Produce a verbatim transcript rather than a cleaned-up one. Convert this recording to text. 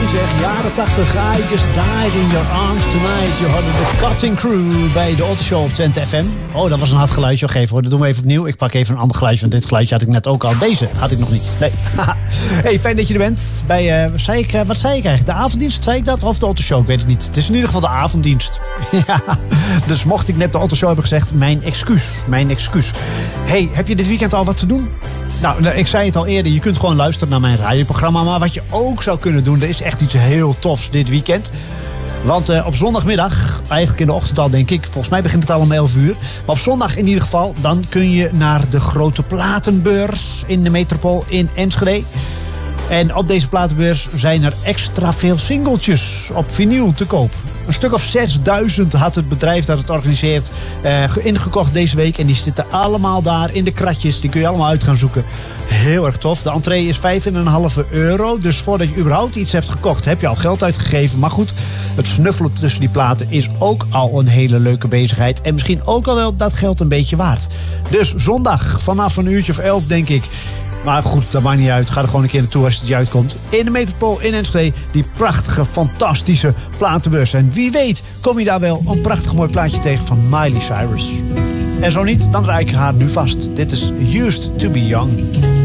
ding zeg. Jaren tachtig, I just died in your arms tonight. Je hoorde de Cutting Crew bij de Autoshow Twente F M. Oh, dat was een hard geluidje. Oké, hoor, dat doen we even opnieuw. Ik pak even een ander geluidje, want dit geluidje had ik net ook al. Deze had ik nog niet. Nee. Hey, fijn dat je er bent. Bij, uh, wat, zei ik, uh, wat zei ik eigenlijk? De avonddienst, zei ik dat? Of de Autoshow? Ik weet het niet. Het is in ieder geval de avonddienst. Ja, dus mocht ik net de Autoshow hebben gezegd, mijn excuus. Mijn excuus. Hey, heb je dit weekend al wat te doen? Nou, ik zei het al eerder, je kunt gewoon luisteren naar mijn radioprogramma. Maar wat je ook zou kunnen doen, er is echt iets heel tofs dit weekend. Want uh, op zondagmiddag, eigenlijk in de ochtend al denk ik, volgens mij begint het al om elf uur. Maar op zondag in ieder geval, dan kun je naar de grote platenbeurs in de Metropool in Enschede. En op deze platenbeurs zijn er extra veel singeltjes op vinyl te koop. Een stuk of zesduizend had het bedrijf dat het organiseert uh, ingekocht deze week. En die zitten allemaal daar in de kratjes. Die kun je allemaal uit gaan zoeken. Heel erg tof. De entree is vijf komma vijf euro. Dus voordat je überhaupt iets hebt gekocht, heb je al geld uitgegeven. Maar goed, het snuffelen tussen die platen is ook al een hele leuke bezigheid. En misschien ook al wel dat geld een beetje waard. Dus zondag vanaf een uurtje of elf denk ik. Maar goed, dat maakt niet uit. Ga er gewoon een keer naartoe als het je uitkomt. In de Metropool in Enschede. Die prachtige, fantastische platenbeurs. En wie weet kom je daar wel een prachtig mooi plaatje tegen van Miley Cyrus. En zo niet, dan draai ik haar nu vast. Dit is Used to be Young.